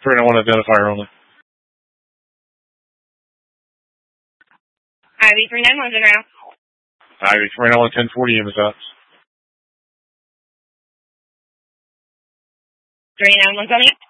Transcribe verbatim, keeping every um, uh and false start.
three nine one identifier only. Ivy three nine one's in route. Ivy three nine one ten forty M is out. three nine one's on the